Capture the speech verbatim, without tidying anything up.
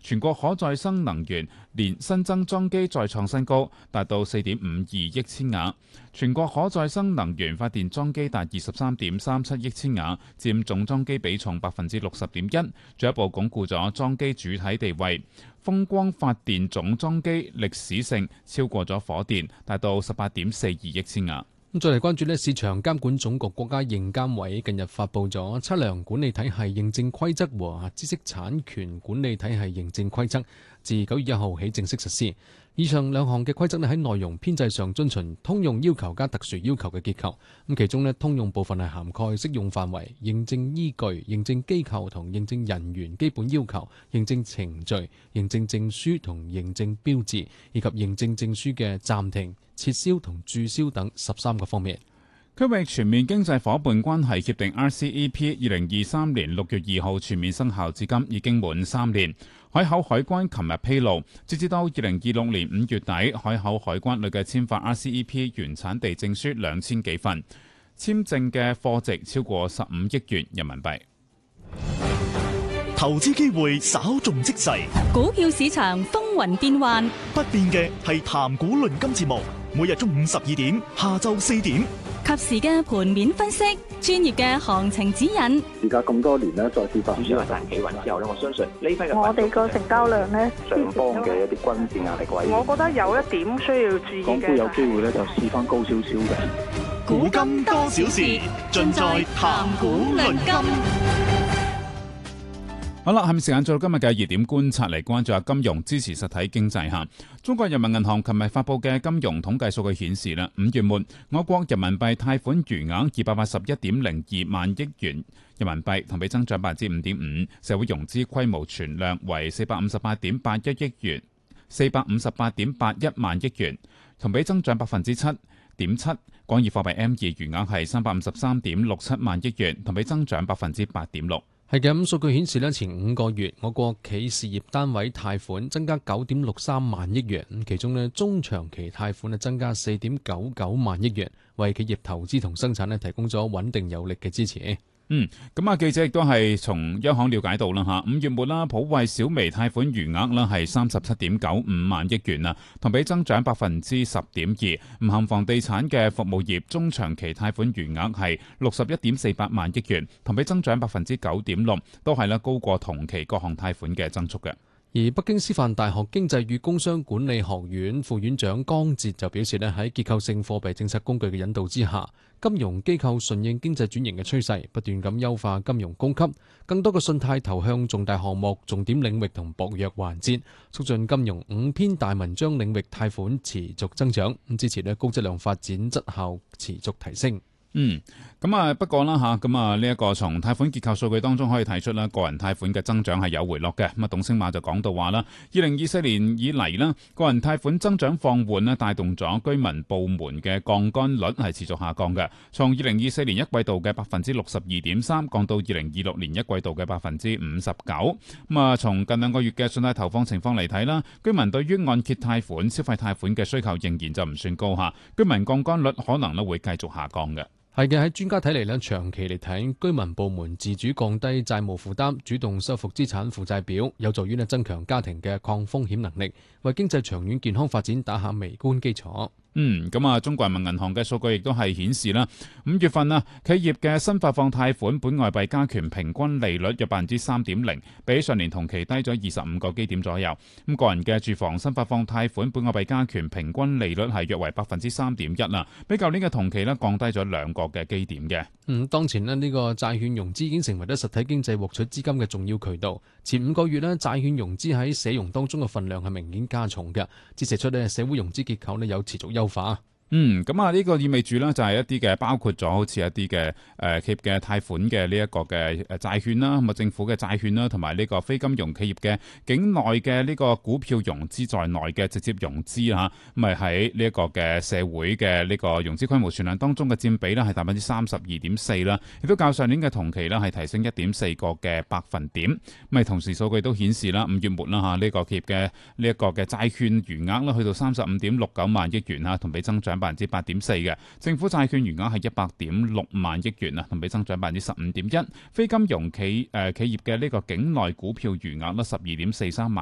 全國可再生能源年新增裝機再創新高，達到四點五二億千瓦。全國可再生能源發電裝機達二十三點三七億千瓦，佔總裝機比重百分之六十點一，進一步鞏固咗裝機主體地位。風光發電總裝機歷史性超過咗火電，達到十八點四二億千瓦。 咁再嚟關注呢，市場監管總局國家認監委近日發布咗測量管理體系認證規則和知識產權管理體系認證規則，自九月一號起正式實施。以上兩項嘅規則咧喺內容編制上遵循通用要求加特殊要求嘅結構。咁其中咧通用部分係涵蓋適用範圍、認證依據、認證機構同認證人員基本要求、認證程序、認證證書同認證標誌，以及認證證書嘅暫停、撤銷同註銷等十三個方面。 區域全面經濟夥伴關係協定 R C E P 二零二三年六月二號全面生效至今已經滿三年。海口海關琴日披露，截至到二零二六年五月底，海口海關累計簽發 R C E P 原產地證書兩千幾份，簽證嘅貨值超過十五億元人民幣。 投資機會稍縱即逝， 股票市場風雲變幻， 不變嘅係談股論金節目，每日中午十二點，下晝四點， 及時嘅盤面分析，專業嘅行情指引。 而家咁多年咧，再次發主要係賺企穩之後咧，我相信呢批嘅我哋個成交量咧， 上方嘅一啲均線壓力位， 我覺得有一點需要注意嘅。 港股有機會咧，就試翻高少少嘅。 股金多少事，盡在談股論金。 好啦，下面時間做到今日嘅熱點觀察，嚟關注下金融支持實體經濟下。中國人民銀行琴日發布嘅金融統計數據顯示啦，五月末我國人民幣貸款餘額二百八十一點零二萬億元人民幣，同比增長百分之五點五；社會融資規模存量為四百五十八點八一億元，四百五十八點八一萬億元，同比增長百分之七點七。廣義貨幣 M 二餘額係三百五十三點六七萬億元，同比增長百分之八點六。 係嘅，咁數據顯示咧，前五個月我國企事業單位貸款增加九點六三萬億元，咁其中咧中長期貸款咧增加四點九九萬億元，為企業投資同生產咧提供咗穩定有力嘅支持。 嗯，咁啊，記者亦都係從央行了解到啦，吓五月末啦，普惠小微貸款餘額啦係三十七點九五萬億元啊，同比增長百分之十點二。唔含房地產嘅服務業中長期貸款餘額係六十一點四八萬億元，同比增長百分之九點六，都係啦高過同期各項貸款嘅增速嘅。 而北京師範大學經濟與工商管理學院副院長江哲就表示咧，喺結構性貨幣政策工具嘅引導之下，金融機構順應經濟轉型嘅趨勢，不斷咁優化金融供給，更多嘅信貸投向重大項目、重點領域同薄弱環節，促進金融五篇大文章領域貸款持續增長，咁支持咧高質量發展質效持續提升。 嗯，咁啊，不過啦吓，咁啊呢一個從貸款結構數據當中可以睇出啦，個人貸款嘅增長係有回落嘅。咁啊，董星馬就講到話啦，二零二四年以嚟啦，個人貸款增長放緩咧，帶動咗居民部門嘅槓桿率係持續下降嘅，從二零二四年一季度嘅百分之六十二點三降到二零二六年一季度嘅百分之五十九。咁啊，從近兩個月嘅信貸投放情況嚟睇啦，居民對於按揭貸款、消費貸款嘅需求仍然就唔算高吓，居民槓桿率可能咧會繼續下降嘅。 係嘅，喺專家睇嚟咧，長期嚟睇，居民部門自主降低債務負擔，主動修復資產負債表，有助於咧增強家庭嘅抗風險能力，為經濟長遠健康發展打下微觀基礎。 嗯，咁啊，中國人民銀行嘅數據亦都係顯示啦，五月份啊，企業嘅新發放貸款本外幣加權平均利率約百分之三點零，比上年同期低咗二十五個基點左右。咁個人嘅住房新發放貸款本外幣加權平均利率係約為百分之三點一啦，比舊年嘅同期呢降低咗兩個嘅基點嘅。 嗯，當前呢，呢個債券融資已經成為咗實體經濟獲取資金嘅重要渠道。前五個月呢，債券融資喺社融當中嘅份量係明顯加重嘅，折射出呢社會融資結構呢有持續優化。 嗯，咁啊呢個意味住咧就係一啲嘅包括咗好似一啲嘅誒企業嘅貸款嘅呢一個嘅誒債券啦，咁啊政府嘅債券啦，同埋呢個非金融企業嘅境內嘅呢個股票融資在內嘅直接融資嚇，咁咪喺呢一個嘅社會嘅呢個融資規模存量當中嘅佔比咧係百分之三十二點四啦，亦都較上年嘅同期咧係提升一點四個嘅百分點。咁咪同時數據都顯示啦，五月末啦嚇呢個企業嘅呢一個嘅債券餘額啦去到三十五點六九萬億元嚇，同比增長百分之八點四嘅。政府債券餘額係一百點六萬億元啊，同比增長百分之十五點一。非金融企誒、呃、企業嘅呢個境內股票餘額咧十二點四三萬